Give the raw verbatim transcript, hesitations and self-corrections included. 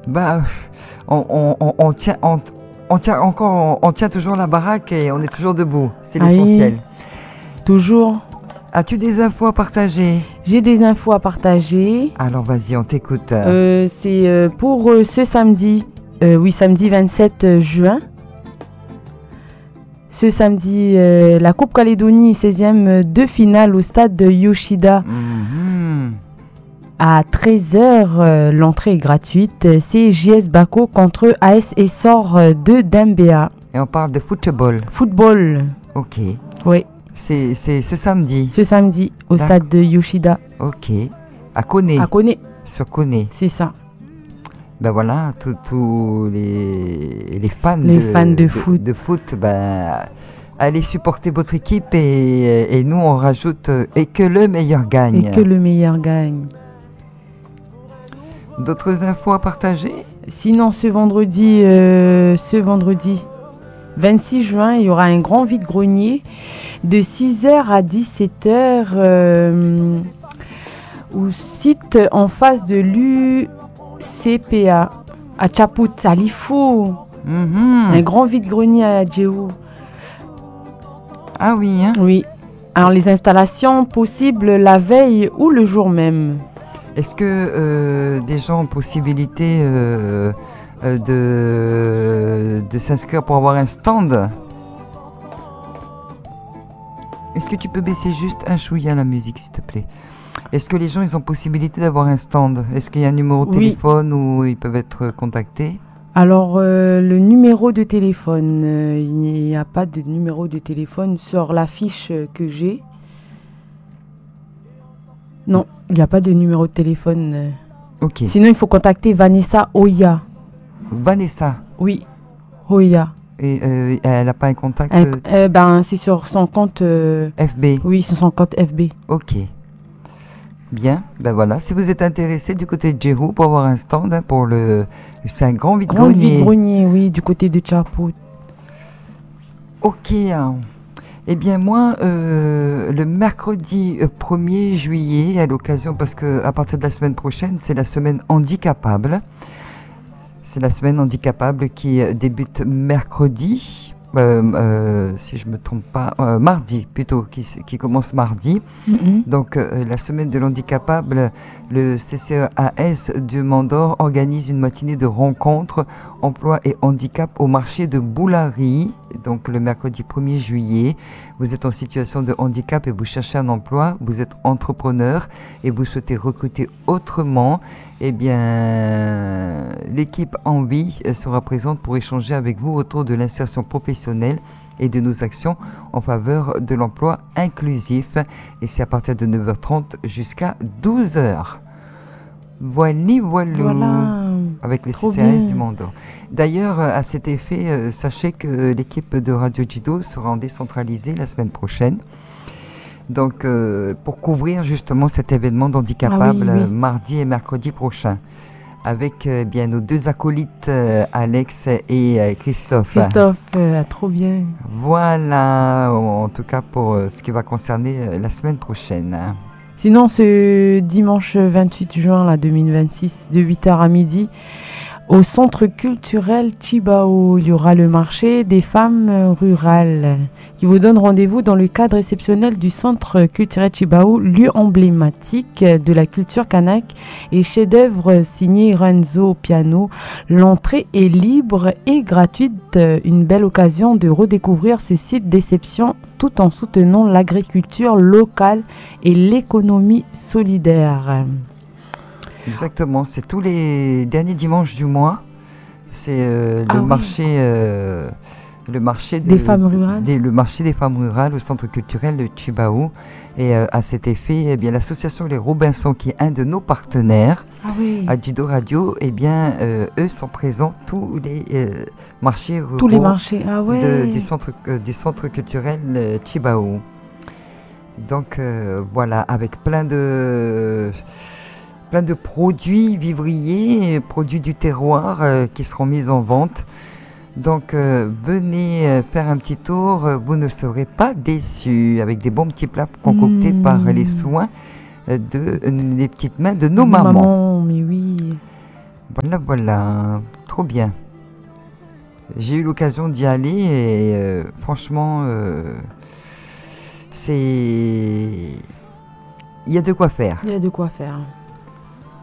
Bah, on, on, on, on tient, on, on tient encore, on, on tient toujours la baraque et on est toujours debout. C'est Ah oui, l'essentiel. toujours. As-tu des infos à partager? J'ai des infos à partager. Alors vas-y, on t'écoute. Euh, c'est euh, pour euh, ce samedi, euh, oui, samedi vingt-sept juin. Ce samedi, euh, la Coupe Calédonie, seizième de finale au stade de Yoshida. Mm-hmm. À treize heures, euh, l'entrée est gratuite. C'est J S Bako contre A S Essor de Dembéa. Et on parle de football. Football. Ok. Oui. C'est, c'est ce samedi. Ce samedi, au D'accord. stade de Yoshida. Ok. À Koné. À Koné. Sur Koné. C'est ça. Ben voilà, tous les, les fans, les de, fans de, de foot, de foot ben, allez supporter votre équipe et, et nous on rajoute et que le meilleur gagne. Et que le meilleur gagne. D'autres infos à partager? Sinon, ce vendredi, euh, ce vendredi vingt-six juin, il y aura un grand vide-grenier de six heures à dix-sept heures euh, au site en face de l'U C P A à Tchaput, à Lifou. Mm-hmm. Un grand vide-grenier à Djéhou. Ah oui, hein? Oui. Alors, les installations possibles la veille ou le jour même. Est-ce que euh, des gens ont possibilité euh, euh, de, de s'inscrire pour avoir un stand? Est-ce que tu peux baisser juste un chouïa la musique, s'il te plaît? Est-ce que les gens ils ont possibilité d'avoir un stand? Est-ce qu'il y a un numéro de oui. téléphone où ils peuvent être contactés? Alors, euh, le numéro de téléphone, euh, il n'y a pas de numéro de téléphone sur la fiche que j'ai. Non, il n'y a pas de numéro de téléphone. Ok. Sinon, il faut contacter Vanessa Oya. Vanessa? Oui, Oya. Et euh, elle n'a pas un contact? Un, euh, ben, c'est sur son compte... Euh, F B? Oui, sur son compte F B. Ok. Bien, ben voilà. Si vous êtes intéressé du côté de Djéhou pour avoir un stand, hein, pour le... C'est un grand vide-grenier. Grand vide-grenier, oui, du côté de Tchaput. Ok. Hein. Eh bien moi, euh, le mercredi premier juillet, à l'occasion, parce qu'à partir de la semaine prochaine, c'est la semaine handicapable. C'est la semaine handicapable qui débute mercredi, euh, euh, si je ne me trompe pas, euh, mardi plutôt, qui, qui commence mardi. Mm-hmm. Donc euh, la semaine de l'handicapable, le C C E A S du Mandor organise une matinée de rencontres emploi et handicap au marché de Boulari. Donc le mercredi premier juillet, vous êtes en situation de handicap et vous cherchez un emploi, vous êtes entrepreneur et vous souhaitez recruter autrement, eh bien l'équipe Envie sera présente pour échanger avec vous autour de l'insertion professionnelle et de nos actions en faveur de l'emploi inclusif. Et c'est à partir de neuf heures trente jusqu'à douze heures. Voili, voilou. Voilà. Avec les Trop C C A S bien. du Mandor. D'ailleurs, à cet effet, euh, sachez que l'équipe de Radio Jido sera en décentralisé la semaine prochaine. Donc, euh, pour couvrir justement cet événement d'handicapable, Ah oui, oui. mardi et mercredi prochain. Avec euh, bien nos deux acolytes, euh, Alex et euh, Christophe. Christophe, euh, trop bien. Voilà, en tout cas pour euh, ce qui va concerner euh, la semaine prochaine. Sinon, ce dimanche vingt-huit juin là, deux mille vingt-six, de huit heures à midi, au centre culturel Chibao, il y aura le marché des femmes rurales qui vous donne rendez-vous dans le cadre exceptionnel du centre culturel Chibao, lieu emblématique de la culture kanak et chef-d'œuvre signé Renzo Piano. L'entrée est libre et gratuite, une belle occasion de redécouvrir ce site d'exception tout en soutenant l'agriculture locale et l'économie solidaire. Exactement, c'est tous les derniers dimanches du mois. C'est euh, le, Ah oui. marché, euh, le marché de- Des femmes rurales. des- le marché des femmes rurales au centre culturel de Chibao. Et euh, à cet effet, eh bien, l'association Les Robinson, qui est un de nos partenaires Ah oui. à Jido Radio, eh bien, euh, eux sont présents tous les euh, marchés ruraux Tous les marchés. Ah ouais. de- du, centre, euh, du centre culturel euh, Chibao. Donc euh, voilà, avec plein de... plein de produits vivriers, produits du terroir euh, qui seront mis en vente. Donc euh, venez euh, faire un petit tour, euh, vous ne serez pas déçus, avec des bons petits plats concoctés Mmh. par les soins euh, de euh, les petites mains de nos Nos mamans. mamans, mais oui. Voilà, voilà, trop bien. J'ai eu l'occasion d'y aller et euh, franchement, euh, c'est... Il y a de quoi faire. Il y a de quoi faire.